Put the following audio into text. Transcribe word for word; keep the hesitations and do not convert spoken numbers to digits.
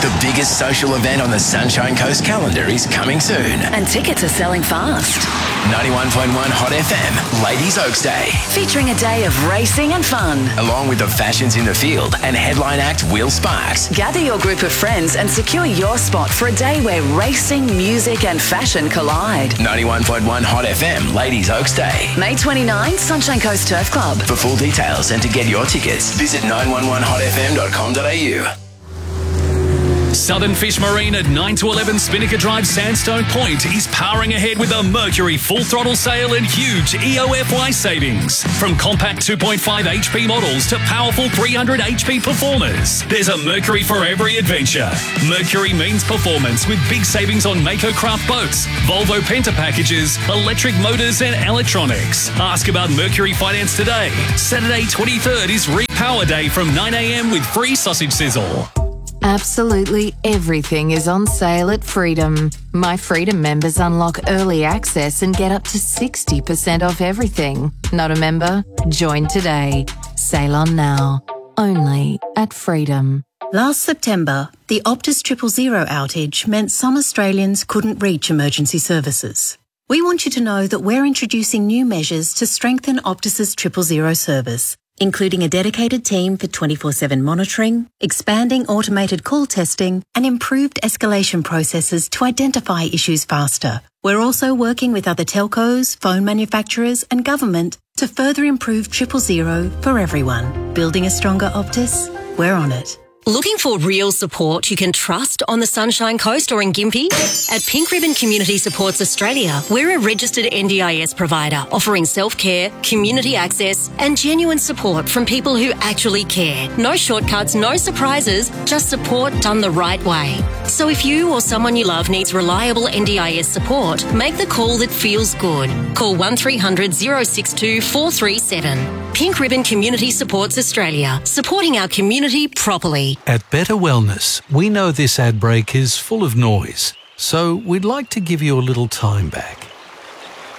The biggest social event on the Sunshine Coast calendar is coming soon. And tickets are selling fast. ninety-one point one Hot F M, Ladies Oaks Day. Featuring a day of racing and fun. Along with the fashions in the field and headline act Will Sparks. Gather your group of friends and secure your spot for a day where racing, music and fashion collide. ninety-one point one Hot F M, Ladies Oaks Day. May twenty-ninth, Sunshine Coast Turf Club. For full details and to get your tickets, visit nine one one hot f m dot com dot a u. Southern Fish Marine at nine to eleven Spinnaker Drive, Sandstone Point is powering ahead with a Mercury full throttle sale and huge E O F Y savings. From compact two point five H P models to powerful three hundred H P performers, there's a Mercury for every adventure. Mercury means performance with big savings on Mako Craft boats, Volvo Penta packages, electric motors and electronics. Ask about Mercury Finance today. Saturday twenty-third is Repower Day from nine a m with free sausage sizzle. Absolutely everything is on sale at Freedom. My Freedom members unlock early access and get up to sixty percent off everything. Not a member? Join today. Sail on now. Only at Freedom. Last September, the Optus Triple Zero outage meant some Australians couldn't reach emergency services. We want you to know that we're introducing new measures to strengthen Optus's Triple Zero service, including a dedicated team for twenty-four seven monitoring, expanding automated call testing, and improved escalation processes to identify issues faster. We're also working with other telcos, phone manufacturers, and government to further improve Triple Zero for everyone. Building a stronger Optus? We're on it. Looking for real support you can trust on the Sunshine Coast or in Gympie? At Pink Ribbon Community Supports Australia, we're a registered N D I S provider offering self-care, community access and genuine support from people who actually care. No shortcuts, no surprises, just support done the right way. So if you or someone you love needs reliable N D I S support, make the call that feels good. Call one three hundred oh six two four three seven. Pink Ribbon Community Supports Australia, supporting our community properly. At Better Wellness, we know this ad break is full of noise, so we'd like to give you a little time back.